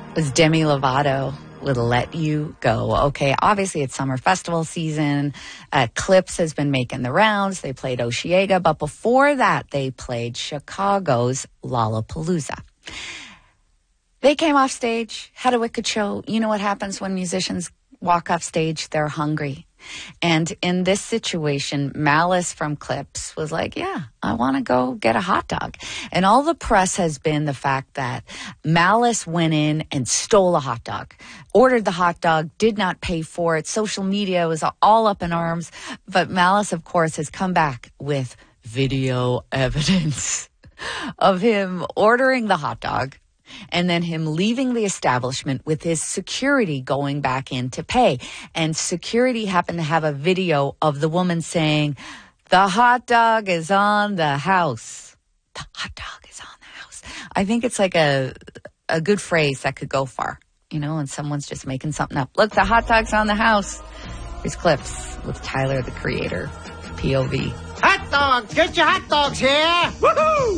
was Demi Lovato with Let You Go. Okay, obviously it's summer festival season. Clips has been making the rounds. They played Osheaga, but before that, they played Chicago's Lollapalooza. They came off stage, had a wicked show. You know what happens when musicians walk off stage? They're hungry. And in this situation, Malice from Clips was like, yeah, I want to go get a hot dog. And all the press has been the fact that Malice went in and stole a hot dog, ordered the hot dog, did not pay for it. Social media was all up in arms. But Malice, of course, has come back with video evidence of him ordering the hot dog, and then him leaving the establishment with his security going back in to pay. And security happened to have a video of the woman saying, the hot dog is on the house. The hot dog is on the house. I think it's like a good phrase that could go far, you know, and someone's just making something up. Look, the hot dog's on the house. Here's Clips with Tyler, the Creator, POV. Hot dogs! Get your hot dogs here! Woohoo!